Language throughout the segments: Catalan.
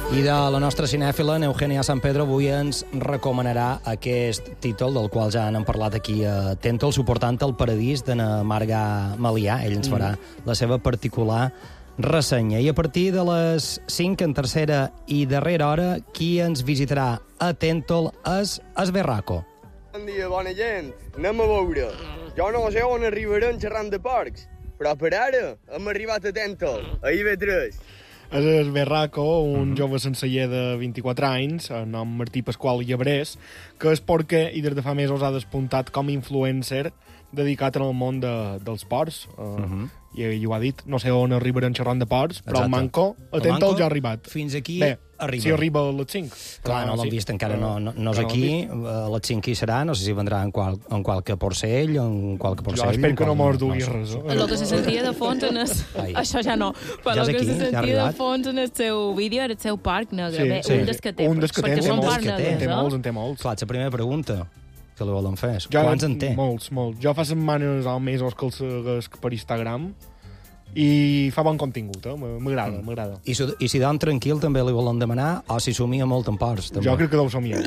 I de la nostra cinèfila, Eugènia San Pedro, avui ens recomanarà aquest títol del qual ja han parlat aquí a Tento, el suportant al paradís de na Marga Malià. Ell ens farà la seva particular ressenya. I a partir de les 5, en tercera i darrera hora, qui ens visitarà a Tento és Esberraco. Bon dia, bona gent. Anem a veure. Jo no sé on arribarem xerrant de porcs, però per ara hem arribat a Tento, a IB3. És Esberraco, un jove senceller de 24 anys, nom Martí Pasqual Llebrés, que és porquer i des de fa mesos ha despuntat com a influencer dedicat al món dels porcs. I ho ha dit, no sé on arribarem xerrant de porcs, però el Manco, atento, ja ha arribat. Fins aquí bé, arriba. Si arriba a les 5. Clar, no l'han vist encara, no és aquí, a les 5 hi serà, no sé si vendrà en qualque porcell, en qualque porcell. Jo espero que no mos dugui res. El que se sentia de fons en el... Això ja no, però el que se sentia de fons en el seu vídeo era el seu parc negre. Un des que té, perquè són parcs negres. En té molts. Clar, la primera pregunta que li volen fer. Quants en té? Molts. Jo fa setmanes o mesos que el segueix per Instagram i fa bon contingut, m'agrada. I si dorm tranquil també li volen demanar, o si somia molt en porcs, també. Jo crec que deu somiar.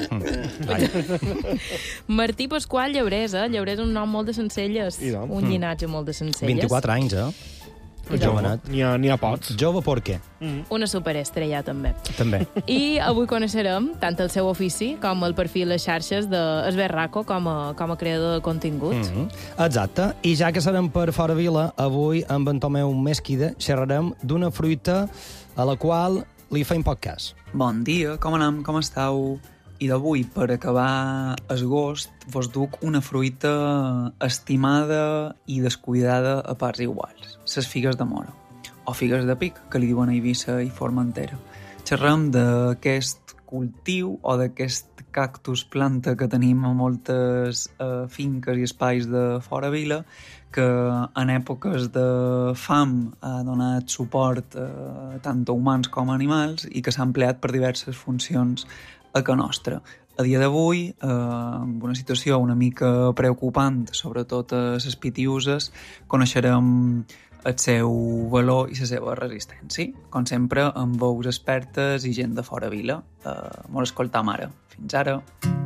Martí Pasqual Llebrés, Llebrés és un nom molt de Sencelles, un llinatge molt de Sencelles. 24 anys, Jovenet. N'hi ha pocs. Jove per què? Una superestrella, també. També. I avui coneixerem tant el seu ofici com el perfil a les xarxes d'Esberraco com a creador de contingut. Exacte. I ja que serem per fora vila, avui amb en Tomeu Mesquida xerrarem d'una fruita a la qual li feim poc cas. Bon dia, com anem? Com esteu? I d'avui, per acabar agost, vos duc una fruita estimada i descuidada a parts iguals. Les figues de mora, o figues de pic, que li diuen a Eivissa i Formentera. Xerrem d'aquest cultiu o d'aquest cactus planta que tenim a moltes finques i espais de fora vila, que en èpoques de fam ha donat suport tant a humans com a animals i que s'ha empleat per diverses funcions a ca nostra. A dia d'avui, amb una situació una mica preocupant, sobretot a les pitiuses, coneixerem el seu valor i la seva resistència. Com sempre, amb veus expertes i gent de fora vila. Molt escoltam ara. Fins ara.